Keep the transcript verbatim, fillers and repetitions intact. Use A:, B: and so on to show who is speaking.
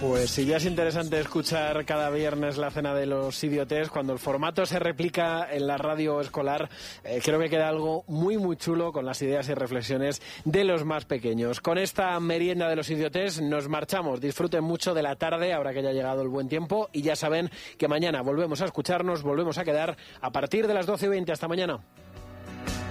A: Pues sí, ya es interesante escuchar cada viernes la cena de los idiotes. Cuando el formato se replica en la radio escolar, eh, creo que queda algo muy, muy chulo con las ideas y reflexiones de los más pequeños. Con esta merienda de los idiotes nos marchamos. Disfruten mucho de la tarde, ahora que ya ha llegado el buen tiempo. Y ya saben que mañana volvemos a escucharnos, volvemos a quedar a partir de las doce y veinte. Hasta mañana.